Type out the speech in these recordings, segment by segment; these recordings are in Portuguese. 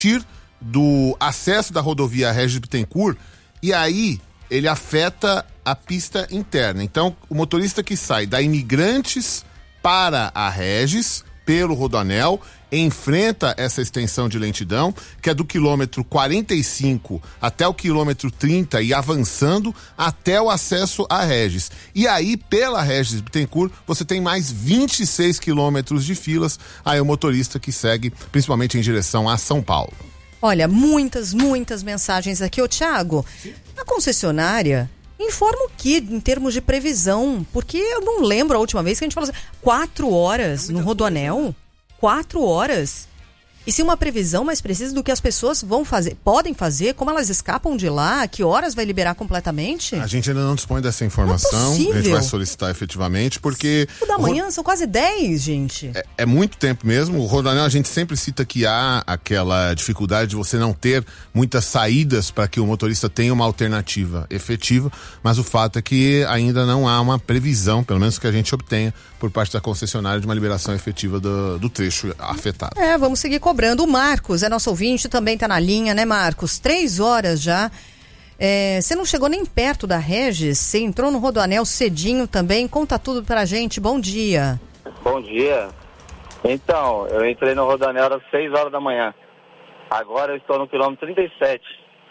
do acesso da rodovia Regis Bittencourt, e aí ele afeta a pista interna. Então, o motorista que sai da Imigrantes para a Regis, pelo Rodoanel, enfrenta essa extensão de lentidão, que é do quilômetro 45 até o quilômetro 30 e avançando até o acesso à Regis. E aí, pela Regis Bittencourt, você tem mais 26 quilômetros de filas, aí o motorista que segue, principalmente em direção a São Paulo. Olha, muitas mensagens aqui. Ô, Thiago, a concessionária informa o que em termos de previsão? Porque eu não lembro a última vez que a gente falou assim, 4 horas no Rodoanel? 4 horas? E se uma previsão mais precisa do que as pessoas vão fazer, podem fazer, como elas escapam de lá, que horas vai liberar completamente? A gente ainda não dispõe dessa informação, a gente vai solicitar efetivamente, porque... 5 da manhã, são quase 10, gente. É muito tempo mesmo. O Rodoanel, a gente sempre cita que há aquela dificuldade de você não ter muitas saídas para que o motorista tenha uma alternativa efetiva, mas o fato é que ainda não há uma previsão, pelo menos que a gente obtenha, por parte da concessionária, de uma liberação efetiva do trecho afetado. Vamos seguir cobrando. O Marcos é nosso ouvinte, também está na linha, né, Marcos? 3 horas já. Você não chegou nem perto da Regis, você entrou no Rodoanel cedinho também. Conta tudo pra gente. Bom dia. Bom dia. Então, eu entrei no Rodoanel às 6 horas da manhã. Agora eu estou no quilômetro 37.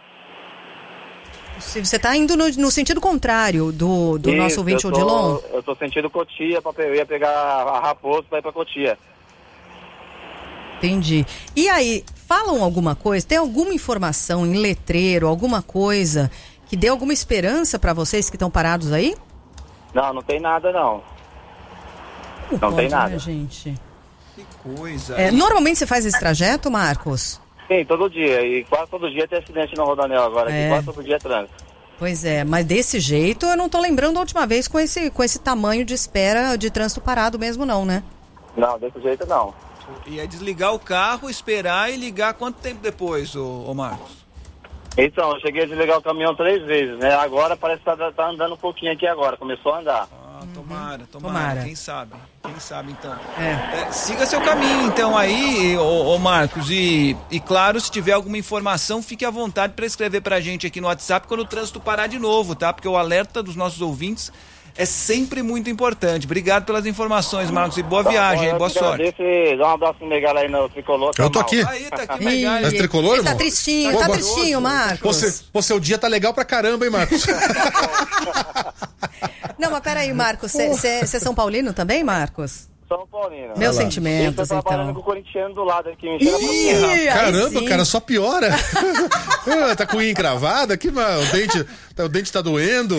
Você está indo no sentido contrário do Isso, nosso ouvinte Odilon? Eu estou sentindo Cotia, eu ia pegar a Raposo para ir para Cotia. Entendi. E aí, falam alguma coisa? Tem alguma informação em letreiro, alguma coisa que dê alguma esperança para vocês que estão parados aí? Não tem nada não. Não tem nada. Né, gente? Que coisa. Normalmente você faz esse trajeto, Marcos? Sim, todo dia. E quase todo dia tem acidente no Rodoanel agora. Aqui, quase todo dia é trânsito. Pois é, mas desse jeito eu não tô lembrando a última vez com esse tamanho de espera de trânsito parado mesmo não, né? Não, desse jeito não. E é desligar o carro, esperar e ligar quanto tempo depois, ô Marcos? Então, eu cheguei a desligar o caminhão 3 vezes, né? Agora parece que tá andando um pouquinho aqui agora, começou a andar. Tomara. Quem sabe então. Siga seu caminho então aí, ô Marcos, e claro, se tiver alguma informação, fique à vontade para escrever pra gente aqui no WhatsApp quando o trânsito parar de novo, tá? Porque o alerta dos nossos ouvintes é sempre muito importante. Obrigado pelas informações, Marcos, e boa viagem, boa sorte. Dá um abraço Megal aí no Tricolor. Eu tô aqui. Aí, tá aqui, Megal. É Tricolor, irmão? Ele tá tristinho, Marcos. Seu dia tá legal pra caramba, hein, Marcos? Não, mas peraí, Marcos, você é São Paulino também, Marcos? São Paulino. Meus sentimentos, então. Eu tô trabalhando com o corintiano do lado aqui. Caramba, cara, só piora. Tá com unha encravada? O dente tá doendo.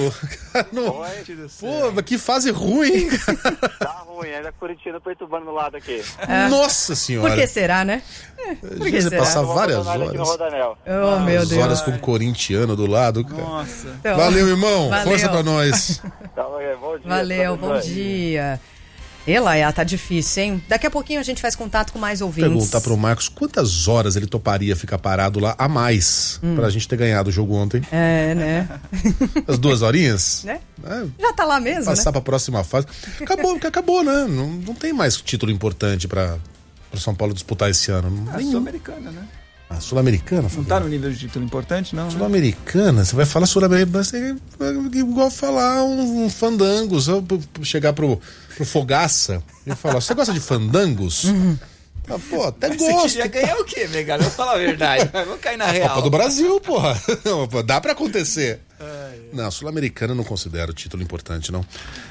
Pô, que fase ruim. Tá ruim, ainda corintiano perturbando do lado aqui. Nossa senhora. Por que será, né? Por que será? Passar várias horas. Oh, meu Deus. Horas com corintiano do lado. Cara. Nossa. Então, valeu, irmão. Força pra nós. Bom dia. Valeu, bom dia. Ela, tá difícil, hein? Daqui a pouquinho a gente faz contato com mais ouvintes. Perguntar pro Marcos quantas horas ele toparia ficar parado lá a mais pra gente ter ganhado o jogo ontem. Né? As 2 horinhas? Né? Já tá lá mesmo, passar pra próxima fase. Acabou, né? Não tem mais título importante pra São Paulo disputar esse ano. A Sul-Americana, né? A Sul-Americana? Não tá no nível de título importante, não? Sul-Americana? Você vai falar Sul-Americana, você é igual falar um fandangos. Eu chegar pro Fogaça e falar, você gosta de fandangos? Pô, até gosto. Você queria ganhar o quê, Megal? Vamos falar a verdade. Vamos cair na real. Copa do Brasil, porra. Dá pra acontecer. Não, Sul-Americana eu não considero título importante, não.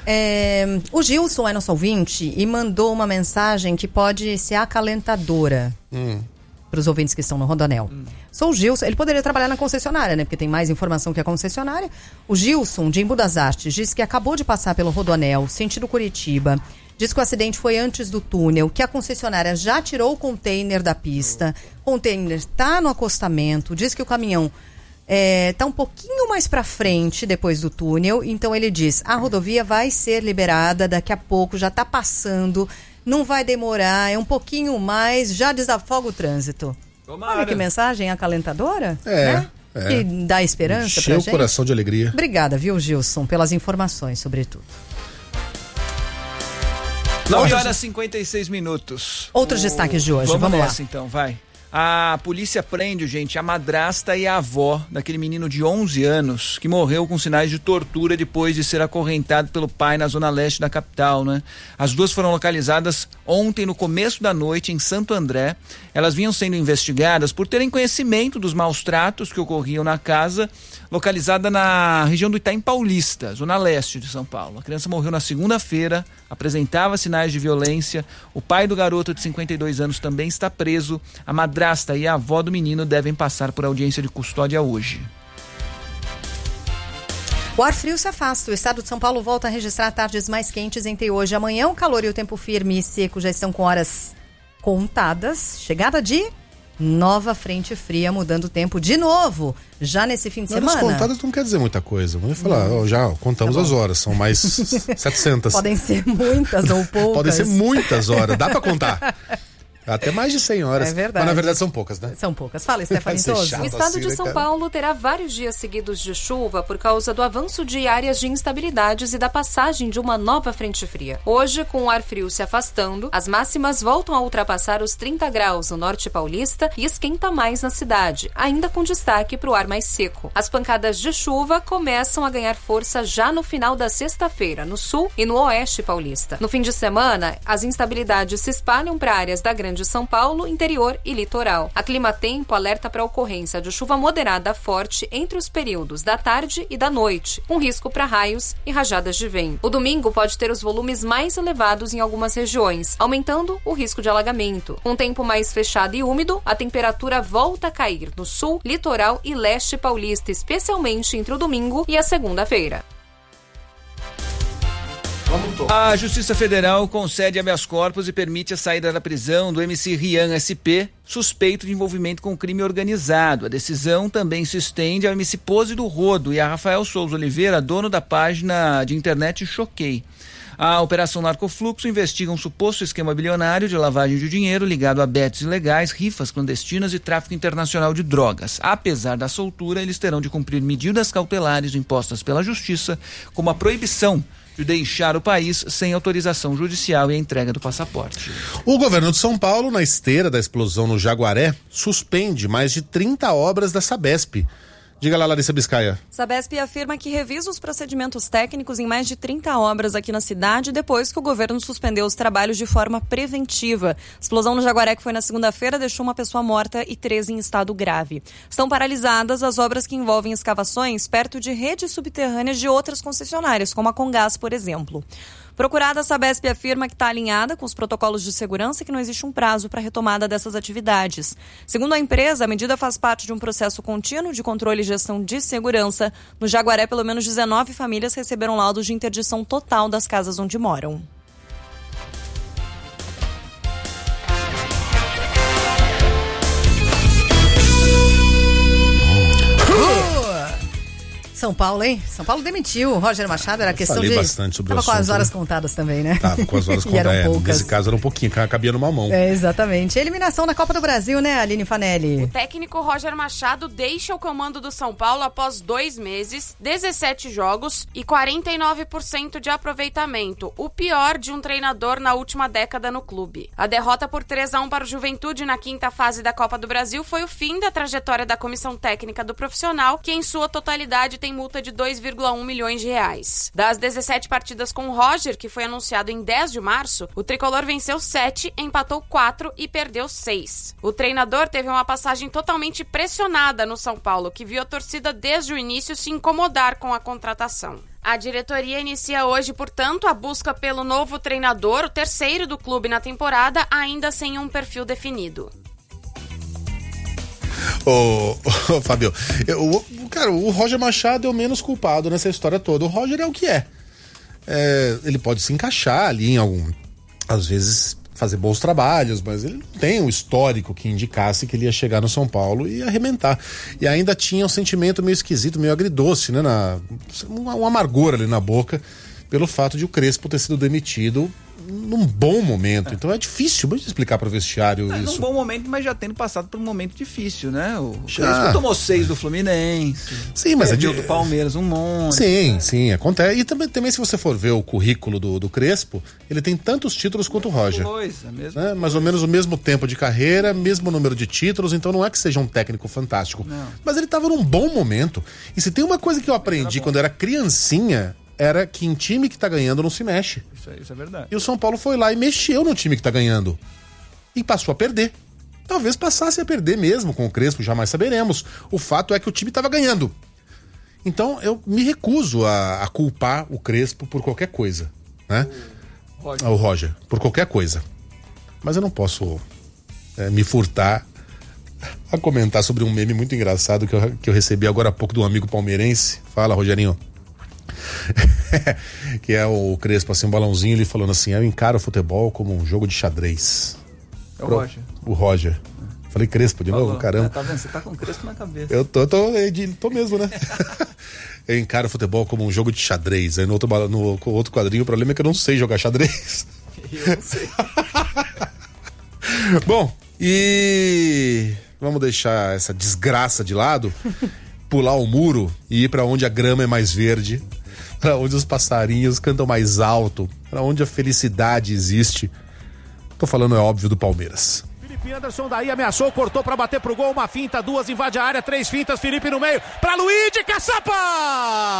O Gilson é nosso ouvinte e mandou uma mensagem que pode ser acalentadora. Para os ouvintes que estão no Rodoanel. Sou o Gilson, ele poderia trabalhar na concessionária, né? Porque tem mais informação que a concessionária. O Gilson, de Embu das Artes, disse que acabou de passar pelo Rodoanel, sentido Curitiba. Diz que o acidente foi antes do túnel, que a concessionária já tirou o container da pista. O container está no acostamento. Diz que o caminhão está um pouquinho mais para frente depois do túnel. Então ele diz, a rodovia vai ser liberada daqui a pouco, já está passando. Não vai demorar, é um pouquinho mais, já desafoga o trânsito. Tomara. Olha que mensagem acalentadora, né? Que dá esperança pra gente. Encheu o coração de alegria. Obrigada, viu, Gilson, pelas informações, sobretudo. 9 horas e 56 minutos. Outros destaques de hoje, vamos lá. Então, vai. A polícia prende, gente, a madrasta e a avó daquele menino de 11 anos que morreu com sinais de tortura depois de ser acorrentado pelo pai na zona leste da capital, né? As duas foram localizadas ontem no começo da noite em Santo André. Elas vinham sendo investigadas por terem conhecimento dos maus tratos que ocorriam na casa localizada na região do Itaim Paulista, zona leste de São Paulo. A criança morreu na segunda-feira, apresentava sinais de violência. O pai do garoto de 52 anos também está preso. A madrasta e a avó do menino devem passar por audiência de custódia hoje. O ar frio se afasta. O estado de São Paulo volta a registrar tardes mais quentes entre hoje e amanhã. O calor e o tempo firme e seco já estão com horas contadas. Chegada de nova frente fria, mudando o tempo de novo, já nesse fim de semana. Horas contadas não quer dizer muita coisa. Vamos falar, já contamos as horas, são mais 700. Podem ser muitas ou poucas. Podem ser muitas horas, dá pra contar. Até mais de 100 horas. É verdade. Mas na verdade são poucas, né? São poucas. Fala, Stephanie Toso. O estado de São Paulo terá vários dias seguidos de chuva por causa do avanço de áreas de instabilidades e da passagem de uma nova frente fria. Hoje, com o ar frio se afastando, as máximas voltam a ultrapassar os 30 graus no norte paulista e esquenta mais na cidade, ainda com destaque para o ar mais seco. As pancadas de chuva começam a ganhar força já no final da sexta-feira, no sul e no oeste paulista. No fim de semana, as instabilidades se espalham para áreas da Grande São Paulo, interior e litoral. A Climatempo alerta para a ocorrência de chuva moderada a forte entre os períodos da tarde e da noite, com risco para raios e rajadas de vento. O domingo pode ter os volumes mais elevados em algumas regiões, aumentando o risco de alagamento. Com tempo mais fechado e úmido, a temperatura volta a cair no sul, litoral e leste paulista, especialmente entre o domingo e a segunda-feira. A Justiça Federal concede habeas corpus e permite a saída da prisão do MC Rian SP, suspeito de envolvimento com crime organizado. A decisão também se estende ao MC Pose do Rodo e a Rafael Souza Oliveira, dono da página de internet Choquei. A Operação Narcofluxo investiga um suposto esquema bilionário de lavagem de dinheiro ligado a betes ilegais, rifas clandestinas e tráfico internacional de drogas. Apesar da soltura, eles terão de cumprir medidas cautelares impostas pela Justiça, como a proibição de deixar o país sem autorização judicial e a entrega do passaporte. O governo de São Paulo, na esteira da explosão no Jaguaré, suspende mais de 30 obras da Sabesp. Diga lá, Larissa Biscaia. Sabesp afirma que revisa os procedimentos técnicos em mais de 30 obras aqui na cidade depois que o governo suspendeu os trabalhos de forma preventiva. A explosão no Jaguaré, que foi na segunda-feira, deixou uma pessoa morta e 13 em estado grave. Estão paralisadas as obras que envolvem escavações perto de redes subterrâneas de outras concessionárias, como a Comgás, por exemplo. Procurada, a Sabesp afirma que está alinhada com os protocolos de segurança e que não existe um prazo para a retomada dessas atividades. Segundo a empresa, a medida faz parte de um processo contínuo de controle e gestão de segurança. No Jaguaré, pelo menos 19 famílias receberam laudos de interdição total das casas onde moram. São Paulo, hein? São Paulo demitiu o Roger Machado, era questão Falei de... bastante sobre o assunto. Tava com as horas contadas também, né? Tava com as horas contadas. Nesse caso era um pouquinho, cabia numa mão. É, exatamente. Eliminação na Copa do Brasil, né, Aline Fanelli? O técnico Roger Machado deixa o comando do São Paulo após 2 meses, 17 jogos e 49% de aproveitamento. O pior de um treinador na última década no clube. A derrota por 3-1 para o Juventude na 5ª fase da Copa do Brasil foi o fim da trajetória da comissão técnica do profissional, que em sua totalidade tem multa de 2,1 milhões de reais. Das 17 partidas com o Roger, que foi anunciado em 10 de março, o tricolor venceu 7, empatou 4 e perdeu 6. O treinador teve uma passagem totalmente pressionada no São Paulo, que viu a torcida desde o início se incomodar com a contratação. A diretoria inicia hoje, portanto, a busca pelo novo treinador, o terceiro do clube na temporada, ainda sem um perfil definido. Fabio, o Roger Machado é o menos culpado nessa história toda. O Roger é o que é. Ele pode se encaixar ali em algum, às vezes fazer bons trabalhos, mas ele não tem um histórico que indicasse que ele ia chegar no São Paulo e arrebentar. E ainda tinha um sentimento meio esquisito, meio agridoce, né? Um amargor ali na boca, pelo fato de o Crespo ter sido demitido num bom momento. Então é difícil de explicar para o vestiário isso. Num bom momento, mas já tendo passado por um momento difícil, né? O Crespo tomou 6 do Fluminense. Sim, mas do Palmeiras um monte. Sim, acontece. E também se você for ver o currículo do Crespo, ele tem tantos títulos quanto o Roger. Né? Mais ou menos o mesmo tempo de carreira, mesmo número de títulos, então não é que seja um técnico fantástico. Não. Mas ele estava num bom momento. E se tem uma coisa que eu aprendi quando era criancinha, era que em time que tá ganhando não se mexe. Isso é verdade. E o São Paulo foi lá e mexeu no time que tá ganhando. E passou a perder. Talvez passasse a perder mesmo com o Crespo, jamais saberemos. O fato é que o time tava ganhando. Então eu me recuso a culpar o Crespo por qualquer coisa, né? O Roger, por qualquer coisa. Mas eu não posso me furtar a comentar sobre um meme muito engraçado que eu recebi agora há pouco de um amigo palmeirense. Fala, Rogerinho. Que é o Crespo, assim, um balãozinho, ele falando assim: eu encaro o futebol como um jogo de xadrez. É o Roger. O Roger. Falei Crespo de novo, caramba. Tá vendo? Você tá com Crespo na cabeça. Eu tô mesmo, né? Eu encaro o futebol como um jogo de xadrez. Aí no outro quadrinho, o problema é que eu não sei jogar xadrez. Eu não sei. Bom, e vamos deixar essa desgraça de lado, pular o muro e ir pra onde a grama é mais verde, pra onde os passarinhos cantam mais alto, pra onde a felicidade existe. Tô falando, é óbvio, do Palmeiras. Felipe Anderson daí ameaçou, cortou pra bater pro gol, uma finta, 2, invade a área, 3 fintas, Felipe no meio, pra Luiz de Caçapa!